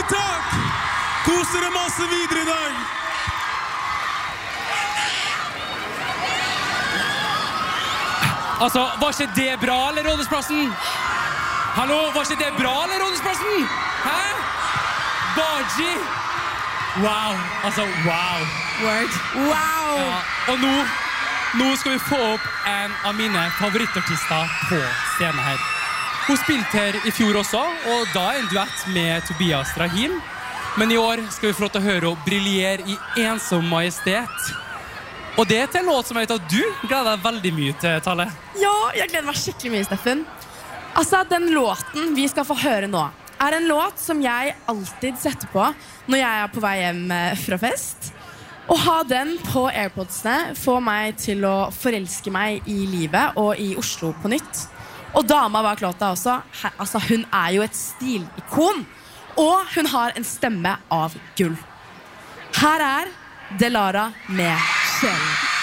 takk! Kos dere masse videre I dag! Altså, var ikke det bra, eller Rådhusplassen? Hallo, var ikke det bra, eller Rådhusplassen? Hæ? Baji! Wow, altså, wow. Word. Wow! Ja, og nå skal vi få opp en av mine favorittartister på scenen her. Hun spilte her I fjor også, og da en duett med Tobias Rahim. Men I år skal vi få til å høre henne briljere I ensom majestet. Og det til en låt som jeg vet at du gleder deg veldig mye til, Talle. Ja, jeg gleder meg skikkelig mye, Steffen. Altså, den låten vi skal få høre nå en låt som jeg alltid setter på når jeg på vei hjem fra fest. Å ha den på AirPodsene får meg til å forelske meg I livet og I Oslo på nytt. Og dama bak låta også, altså hun jo et stilikon, og hun har en stemme av gull. Her Delara med Kjell.